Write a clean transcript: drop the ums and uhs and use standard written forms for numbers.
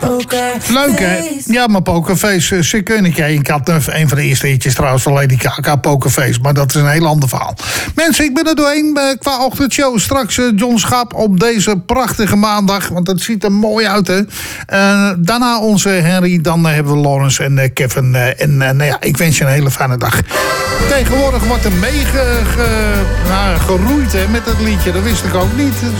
Leuk, hè? Ja, maar Pokerface, ze kunnen. Ik had een van de eerste hitjes trouwens van Lady Gaga, Pokerface. Maar dat is een heel ander verhaal. Mensen, ik ben er doorheen qua ochtendshow. Straks John Schap op deze prachtige maandag. Want het ziet er mooi uit, hè? Daarna onze Henry. Dan hebben we Lawrence en Kevin. Nou ja, ik wens je een hele fijne dag. Tegenwoordig wordt er geroeid, hè, met dat liedje. Dat wist ik ook niet.